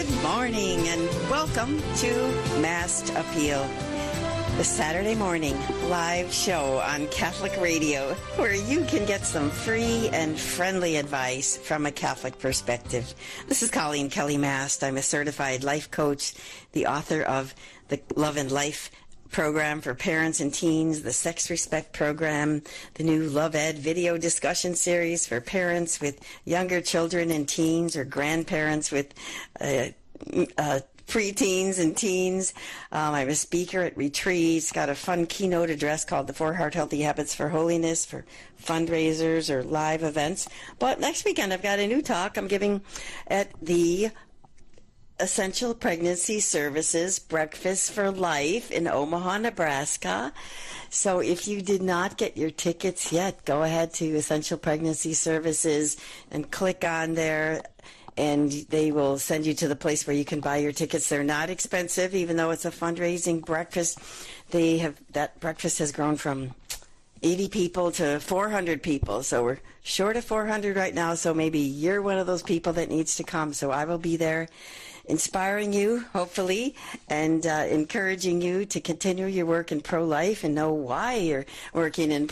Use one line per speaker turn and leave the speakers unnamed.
morning and welcome to Massed Appeal, the Saturday morning live show on Catholic Radio where you can get some free and friendly advice from a Catholic perspective. This is Colleen Kelly Mast. I'm a certified life coach, the author of the Love and Life program for parents and teens, the Sex Respect program, the new Love Ed video discussion series for parents with younger children and teens or grandparents with preteens and teens. I'm a speaker at retreats, got a fun keynote address called The 4 Heart Healthy Habits for Holiness for fundraisers or live events. But next weekend I've got a new talk I'm giving at the Essential Pregnancy Services Breakfast for Life in Omaha, Nebraska. So if you did not get your tickets yet, go ahead to Essential Pregnancy Services and click on there, and they will send you to the place where you can buy your tickets. They're not expensive, even though it's a fundraising breakfast. That breakfast has grown from 80 people to 400 people. So we're short of 400 right now. So maybe you're one of those people that needs to come. So I will be there inspiring you, hopefully, and encouraging you to continue your work in pro-life and know why you're working in